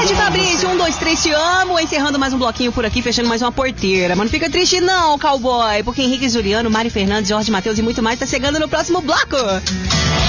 Beijo, Fabrício. 1, 2, 3, te amo. Encerrando mais um bloquinho por aqui, fechando mais uma porteira. Mas não fica triste não, cowboy, porque Henrique, Juliano, Mari Fernandes, Jorge Matheus e muito mais tá chegando no próximo bloco.